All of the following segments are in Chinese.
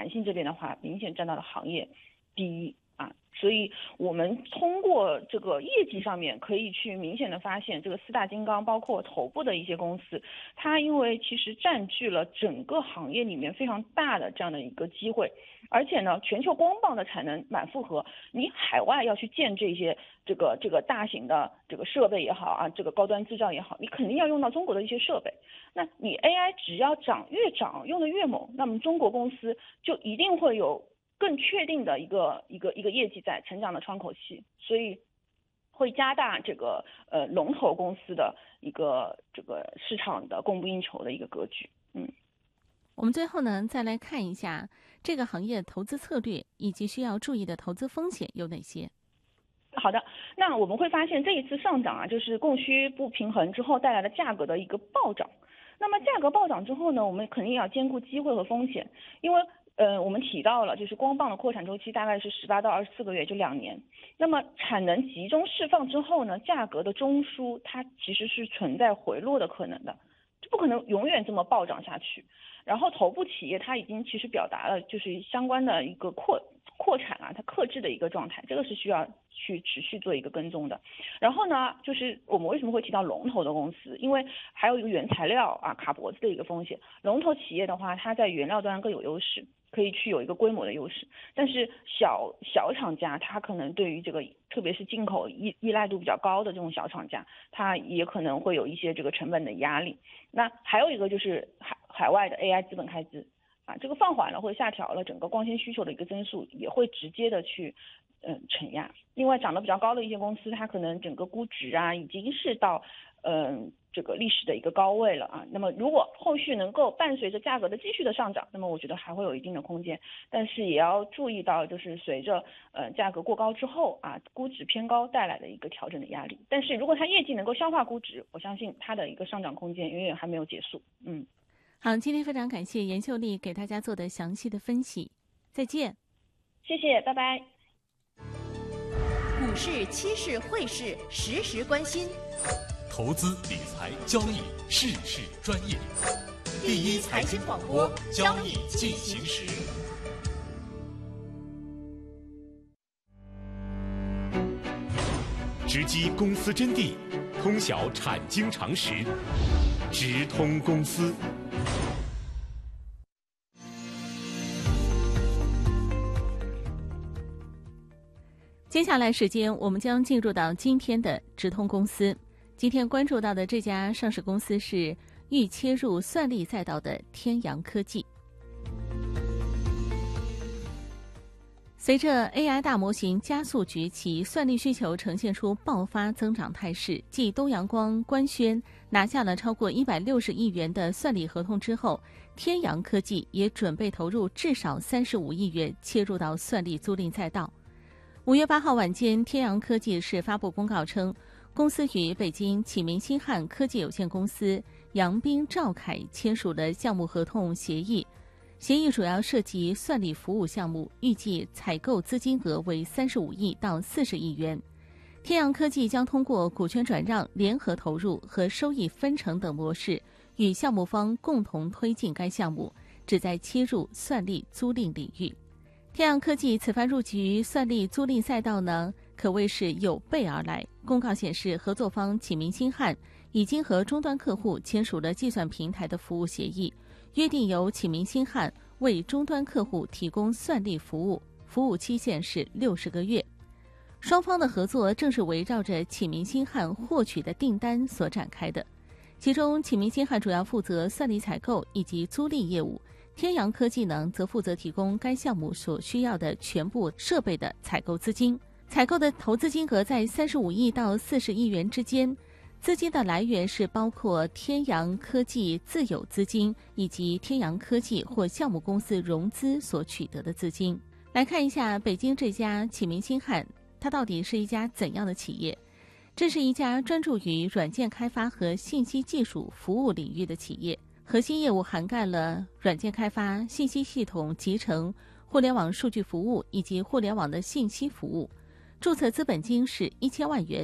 弹性这边的话，明显占到了行业第一啊。所以我们通过这个业绩上面可以去明显的发现，这个四大金刚包括头部的一些公司，它因为其实占据了整个行业里面非常大的这样的一个机会，而且呢，全球光棒的产能满负荷，你海外要去建这些这个大型的这个设备也好啊，这个高端制造也好，你肯定要用到中国的一些设备。那你 AI 只要越涨用的越猛，那么中国公司就一定会有更确定的一个业绩在成长的窗口期，所以会加大这个龙头公司的一个这个市场的供不应求的一个格局。 我们最后呢再来看一下这个行业投资策略以及需要注意的投资风险有哪些。 好的，那我们会发现这一次上涨啊，就是供需不平衡之后带来的价格的一个暴涨。那么价格暴涨之后呢，我们肯定要兼顾机会和风险，因为我们提到了，就是光棒的扩产周期大概是18到24个月，就2年。那么产能集中释放之后呢，价格的中枢它其实是存在回落的可能的，就不可能永远这么暴涨下去。然后头部企业它已经其实表达了就是相关的一个扩产啊，它克制的一个状态，这个是需要去持续做一个跟踪的。然后呢，就是我们为什么会提到龙头的公司，因为还有一个原材料啊卡脖子的一个风险。龙头企业的话，它在原料端更有优势，可以去有一个规模的优势，但是小厂家它可能对于这个特别是进口依赖度比较高的这种小厂家，它也可能会有一些这个成本的压力。那还有一个就是海外的 AI 资本开支啊，这个放缓了或者下调了整个光纤需求的一个增速，也会直接的去承压。另外涨得比较高的一些公司，它可能整个估值啊已经是到这个历史的一个高位了啊。那么如果后续能够伴随着价格的继续的上涨，那么我觉得还会有一定的空间，但是也要注意到就是随着价格过高之后啊，估值偏高带来的一个调整的压力。但是如果它业绩能够消化估值，我相信它的一个上涨空间远远还没有结束。 好，今天非常感谢严秀丽给大家做的详细的分析，再见。 谢谢，拜拜。 股市、期市、汇市，时时关心。 投资理财交易，事事专业。第一财经广播，交易进行时。直击公司真谛，通晓产经常识，直通公司。 接下来时间，我们将进入到今天的直通公司。今天关注到的这家上市公司是欲切入算力赛道的天阳科技。随着 AI 大模型加速崛起，算力需求呈现出爆发增长态势。继东阳光官宣拿下了超过160亿元的算力合同之后，天阳科技也准备投入至少35亿元切入到算力租赁赛道。5月8号晚间，天阳科技是发布公告称，公司与北京启明星汉科技有限公司、杨斌、赵凯签署了项目合同协议。协议主要涉及算力服务项目，预计采购资金额为35亿到40亿元。天阳科技将通过股权转让、联合投入和收益分成等模式，与项目方共同推进该项目，旨在切入算力租赁领域。天阳科技此番入局算力租赁赛道呢，可谓是有备而来。公告显示，合作方启明星汉已经和终端客户签署了计算平台的服务协议，约定由启明星汉为终端客户提供算力服务，服务期限是60个月。双方的合作正是围绕着启明星汉获取的订单所展开的，其中启明星汉主要负责算力采购以及租赁业务，天阳科技呢则负责提供该项目所需要的全部设备的采购资金。采购的投资金额在35亿到40亿元之间，资金的来源是包括天阳科技自有资金以及天阳科技或项目公司融资所取得的资金。来看一下北京这家启明星汉，它到底是一家怎样的企业？这是一家专注于软件开发和信息技术服务领域的企业，核心业务涵盖了软件开发、信息系统集成、互联网数据服务以及互联网的信息服务。注册资本金是1000万元，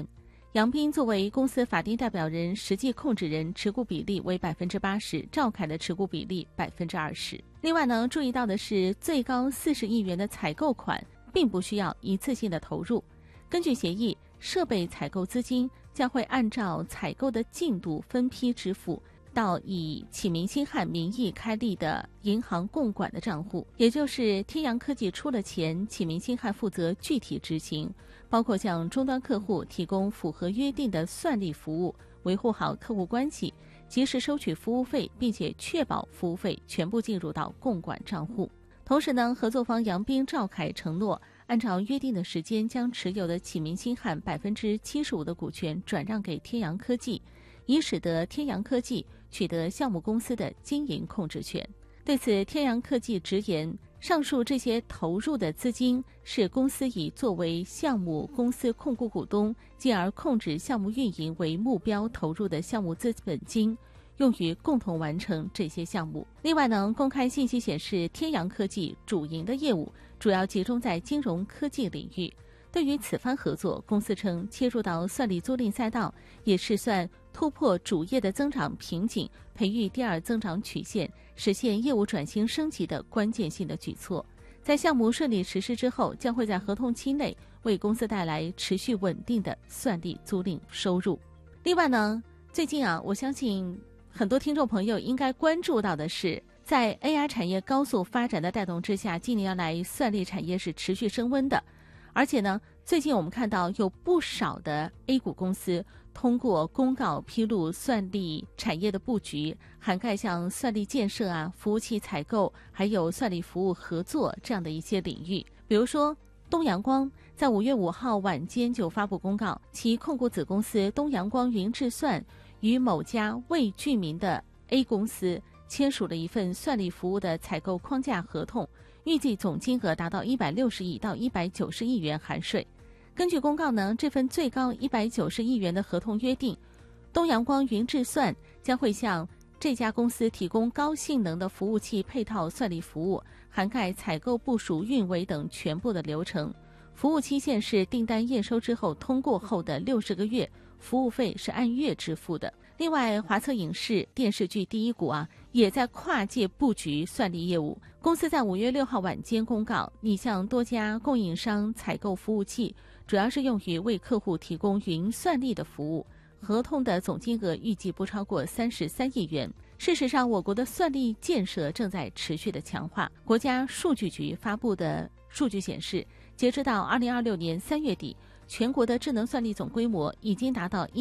杨斌作为公司法定代表人、实际控制人，持股比例为80%，赵凯的持股比例20%。另外呢，注意到的是，最高40亿元的采购款并不需要一次性的投入。根据协议，设备采购资金将会按照采购的进度分批支付到以启明星汉名义开立的银行共管的账户，也就是天阳科技出了钱，启明星汉负责具体执行，包括向终端客户提供符合约定的算力服务，维护好客户关系，及时收取服务费，并且确保服务费全部进入到共管账户。同时呢，合作方杨斌、赵凯承诺按照约定的时间，将持有的启明星汉75%的股权转让给天阳科技，以使得天阳科技取得项目公司的经营控制权。对此，天阳科技直言，上述这些投入的资金是公司以作为项目公司控股股东，进而控制项目运营为目标投入的项目资本金，用于共同完成这些项目。另外呢，公开信息显示，天阳科技主营的业务主要集中在金融科技领域。对于此番合作，公司称切入到算力租赁赛道，也是算突破主业的增长瓶颈，培育第二增长曲线，实现业务转型升级的关键性的举措。在项目顺利实施之后，将会在合同期内为公司带来持续稳定的算力租赁收入。另外呢，最近我相信很多听众朋友应该关注到的是，在 AI 产业高速发展的带动之下，近年来算力产业是持续升温的。而且呢，最近我们看到有不少的 A 股公司通过公告披露算力产业的布局，涵盖像算力建设服务器采购，还有算力服务合作这样的一些领域。比如说东阳光在5月5号晚间就发布公告，其控股子公司东阳光云智算与某家未具名的 A 公司签署了一份算力服务的采购框架合同，预计总金额达到160亿到190亿元含税。根据公告呢，这份最高190亿元的合同约定，东阳光云智算将会向这家公司提供高性能的服务器配套算力服务，涵盖采购、部署、运维等全部的流程。服务期限是订单验收之后通过后的60个月，服务费是按月支付的。另外，华策影视电视剧第一股也在跨界布局算力业务。公司在5月6号晚间公告，拟向多家供应商采购服务器，主要是用于为客户提供云算力的服务。合同的总金额预计不超过33亿元。事实上，我国的算力建设正在持续的强化。国家数据局发布的数据显示，截止到2026年3月底，全国的智能算力总规模已经达到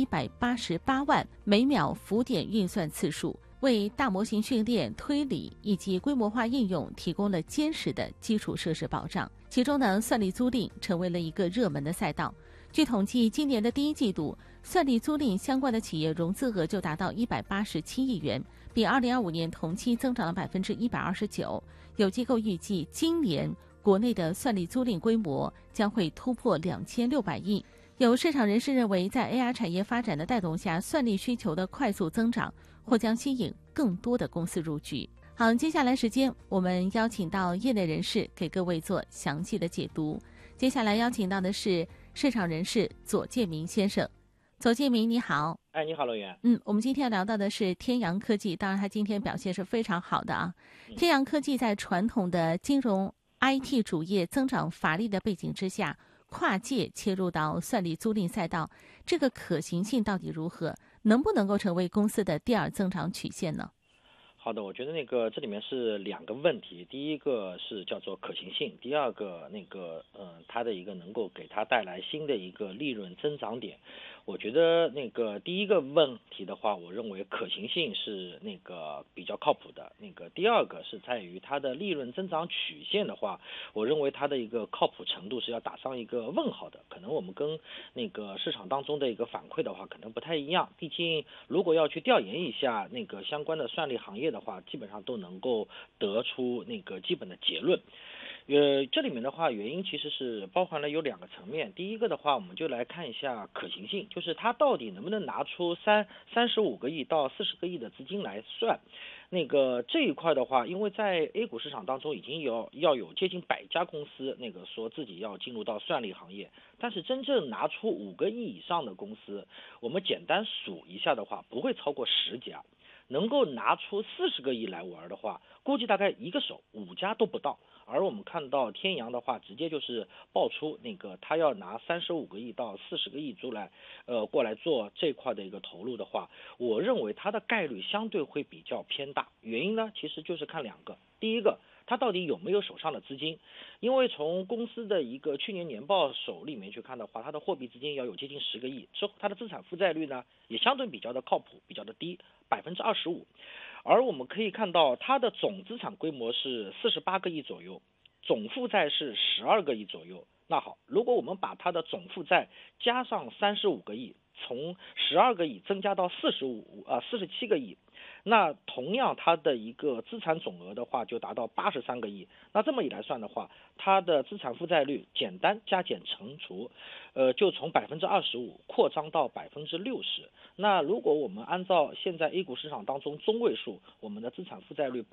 188万每秒浮点运算次数，为大模型训练、推理以及规模化应用提供了坚实的基础设施保障。其中呢，算力租赁成为了一个热门的赛道。据统计，今年的第一季度，算力租赁相关的企业融资额就达到187亿元，比2025年同期增长了129%。有机构预计，今年国内的算力租赁规模将会突破2600亿。有市场人士认为，在 AI 产业发展的带动下，算力需求的快速增长或将吸引更多的公司入局。好，接下来时间我们邀请到业内人士给各位做详细的解读。接下来邀请到的是市场人士左建明先生。左建明你好。 你好，乐园。 我们今天要聊到的是天阳科技，当然它今天表现是非常好的天阳科技在传统的金融 IT 主业增长乏力的背景之下，跨界切入到算力租赁赛道，这个可行性到底如何？能不能够成为公司的第二增长曲线呢？ 好的，我觉得这里面是两个问题，第一个是叫做可行性，第二个它的一个能够给它带来新的一个利润增长点。我觉得第一个问题的话，我认为可行性是比较靠谱的。第二个是在于它的利润增长曲线的话，我认为它的一个靠谱程度是要打上一个问号的。可能我们跟市场当中的一个反馈的话，可能不太一样。毕竟如果要去调研一下相关的算力行业的话，基本上都能够得出基本的结论。 这里面的话，原因其实是包含了有2个层面。第一个的话，我们就来看一下可行性，就是它到底能不能拿出35个亿到40个亿的资金来算。这一块的话，因为在 A 股市场当中已经要有接近100家公司说自己要进入到算力行业，但是真正拿出5个亿以上的公司，我们简单数一下的话，不会超过10家。能够拿出40个亿来玩的话，估计大概一个手5家都不到。而我们看到天阳的话，直接就是爆出他要拿35个亿到40个亿过来做这块的一个投入的话，我认为它的概率相对会比较偏大。原因呢，其实就是看2个。第一个，它到底有没有手上的资金？因为从公司的一个去年年报手里面去看的话，它的货币资金要有接近10个亿，之后它的资产负债率呢也相对比较的靠谱，比较的低，25%。而我们可以看到，它的总资产规模是48个亿左右，总负债是12个亿左右。那好，如果我们把它的总负债加上35个亿，从12个亿增加到47个亿，那同样它的一个资产总额的话就达到83个亿。那这么一来算的话，它的资产负债率简单加减乘除，就从25%扩张到60%。那如果我们按照现在 A 股市场当中中位数，我们的资产负债率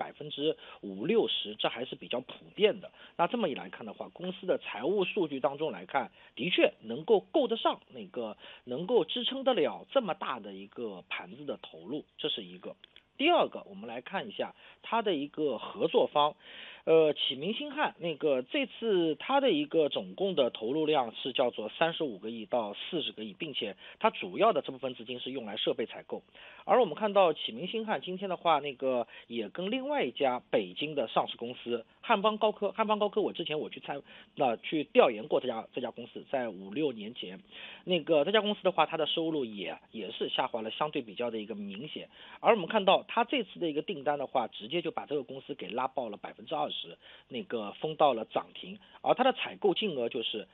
50%-60%，这还是比较普遍的。那这么一来看的话，公司的财务数据当中来看，的确能够够得上能够支撑得了这么大的一个盘子的投入，这是一个。第二个，我们来看一下它的一个合作方，启明星汉这次它的一个总共的投入量是叫做35个亿到40个亿，并且它主要的这部分资金是用来设备采购。而我们看到启明星汉今天的话，也跟另外一家北京的上市公司汉邦高科，我之前去调研过这家公司，在5-6年前，这家公司的话，它的收入也是下滑了相对比较的一个明显。而我们看到它这次的一个订单的话，直接就把这个公司给拉爆了20%，封到了涨停，而它的采购金额就是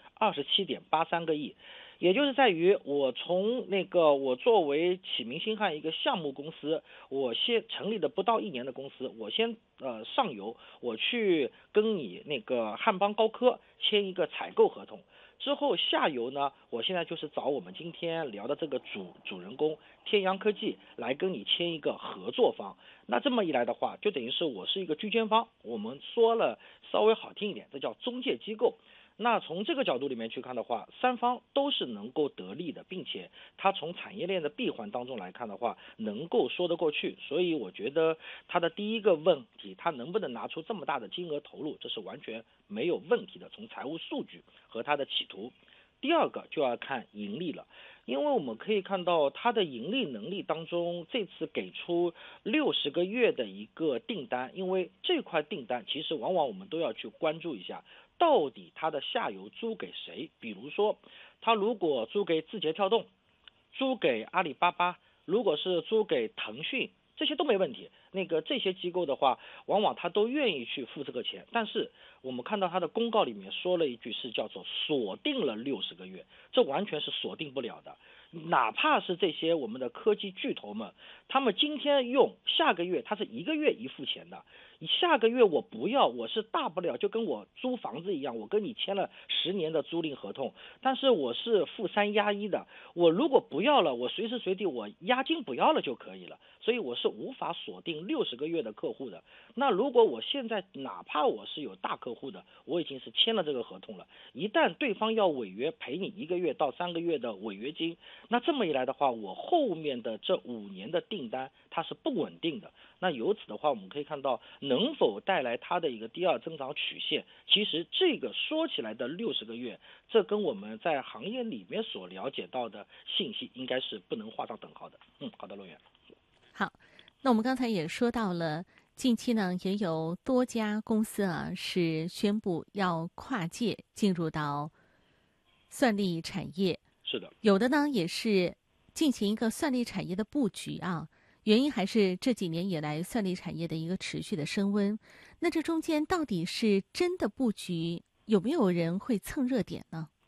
27.83个亿。也就是在于我从我作为启明星汉一个项目公司，我先成立的不到1年的公司，我先上游我去跟你汉邦高科签一个采购合同，之后下游呢，我现在就是找我们今天聊的这个主人公天阳科技来跟你签一个合作方。那这么一来的话，就等于是我是一个居间方，我们说了稍微好听一点，这叫中介机构。那从这个角度里面去看的话，3方都是能够得利的，并且它从产业链的闭环当中来看的话，能够说得过去。所以我觉得它的第一个问题，它能不能拿出这么大的金额投入，这是完全没有问题的，从财务数据和它的企图。第二个就要看盈利了，因为我们可以看到它的盈利能力当中，这次给出60个月的一个订单，因为这块订单其实往往我们都要去关注一下，到底它的下游租给谁？比如说，它如果租给字节跳动，租给阿里巴巴，如果是租给腾讯，这些都没问题。这些机构的话，往往他都愿意去付这个钱。但是我们看到他的公告里面说了一句是叫做锁定了60个月，这完全是锁定不了的。哪怕是这些我们的科技巨头们，他们今天用，下个月他是1个月一付钱的。下个月我不要，我是大不了就跟我租房子一样，我跟你签了10年的租赁合同，但是我是付3押1的，我如果不要了，我随时随地我押金不要了就可以了，所以我是无法锁定60个月的客户的。那如果我现在哪怕我是有大客户的，我已经是签了这个合同了，一旦对方要违约，赔你1个月到3个月的违约金，那这么一来的话，我后面的这5年的订单它是不稳定的。那由此的话，我们可以看到能否带来它的一个第二增长曲线，其实这个说起来的60个月，这跟我们在行业里面所了解到的信息应该是不能画上等号的。好的，陆远。 好，那我们刚才也说到了，近期呢也有多家公司是宣布要跨界进入到算力产业。 是的， 有的呢也是进行一个算力产业的布局原因还是这几年以来算力产业的一个持续的升温。那这中间到底是真的布局，有没有人会蹭热点呢？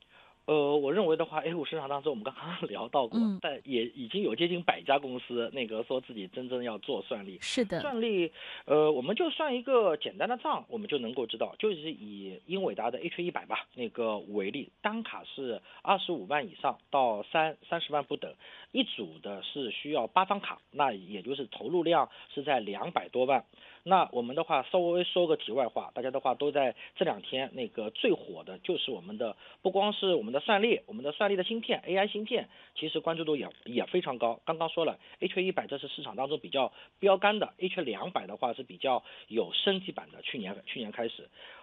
我认为的话 ，A 股市场当中我们刚刚聊到过，但也已经有接近100家公司那个说自己真正要做算力。 是的， 算力，我们就算一个简单的账，我们就能够知道，就是以英伟达的 H100吧那个为例，单卡是25万以上到30万不等，一组的是需要8张卡，那也就是投入量是在200多万。那我们的话稍微说个题外话，大家的话都在这2天那个最火的就是我们的，不光是我们的算力，我们的算力的芯片 AI 芯片，其实关注度也非常高。刚刚说了 H100 这是市场当中比较标杆的，H200的话是比较有升级版的，去年开始。